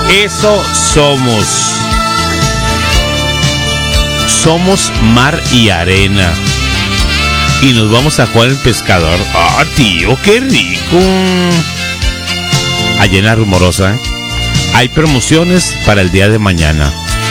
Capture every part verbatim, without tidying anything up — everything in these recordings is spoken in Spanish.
Eso somos. Somos mar y arena. Y nos vamos a jugar el pescador. Ah, tío, qué rico. Allá en La Rumorosa hay promociones para el día de mañana.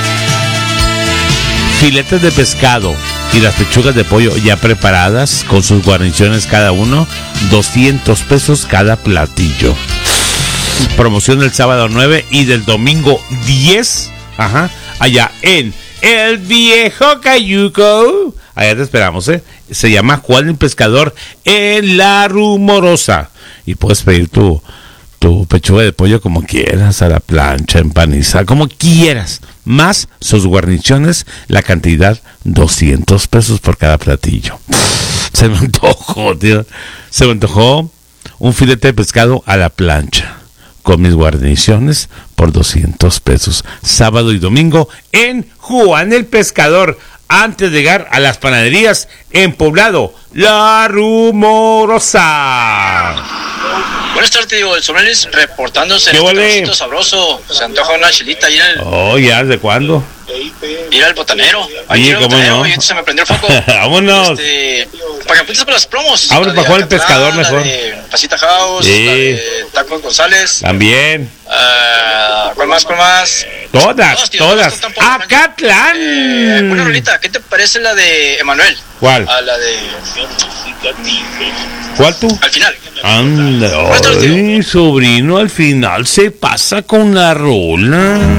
Filetes de pescado y las pechugas de pollo ya preparadas con sus guarniciones cada uno, doscientos pesos cada platillo. Promoción del sábado nueve y del domingo diez, ajá, allá en El Viejo Cayuco. Allá te esperamos, ¿eh? Se llama Juan el Pescador en La Rumorosa. Y puedes pedir tu, tu pechuga de pollo como quieras, a la plancha, empanizada, como quieras. Más sus guarniciones, la cantidad doscientos pesos por cada platillo. Se me antojó, tío. Se me antojó un filete de pescado a la plancha con mis guarniciones por doscientos pesos. Sábado y domingo en Juan el Pescador. Antes de llegar a las panaderías en Poblado, La Rumorosa. Buenas tardes, digo, el Sombreris reportándose en este trocito sabroso. Se antoja una chilita ir al... Oh, ¿ya? ¿De cuándo? Ir al botanero. Ahí, ¿cómo botanero, no? Y entonces se me prendió el foco. Vámonos. Este, para que apuntes para las promos. Ahora para Juan el Pescador mejor. La de Pasita House, sí. La de Taco González. También. Uh, ¿Cuál más, cuál más? Todas, todas. todas. ¡Acatlán! Eh, bueno, Rolita, ¿qué te parece la de Emanuel? ¿Cuál? A la de... ¿Cuál tú? Al final. Anda, ay, sobrino, al final se pasa con la rola.